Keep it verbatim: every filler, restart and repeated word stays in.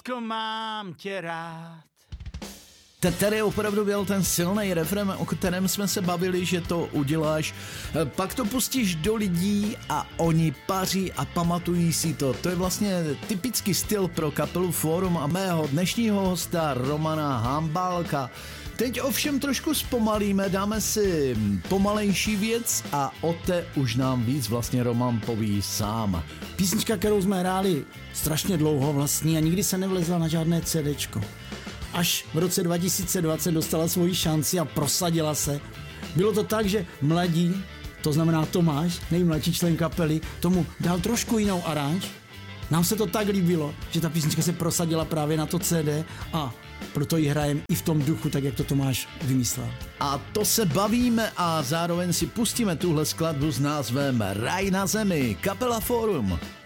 lásko, mám tě rád. Tady opravdu byl ten silný refrén, o kterém jsme se bavili, že to uděláš. Pak to pustíš do lidí a oni paří a pamatují si to. To je vlastně typický styl pro kapelu Fórum a mého dnešního hosta Romana Hambálka. Teď ovšem trošku zpomalíme, dáme si pomalejší věc a o té už nám víc vlastně Roman poví sám. Písnička, kterou jsme hráli strašně dlouho vlastně a nikdy se nevlezla na žádné CDčko. Až v roce dva tisíce dvacet dostala svoji šanci a prosadila se. Bylo to tak, že mladí, to znamená Tomáš, nejmladší člen kapely, tomu dal trošku jinou aranž. Nám se to tak líbilo, že ta písnička se prosadila právě na to C D a proto ji hrajem i v tom duchu, tak jak to Tomáš vymyslel. A to se bavíme a zároveň si pustíme tuhle skladbu s názvem Raj na zemi, kapela Fórum.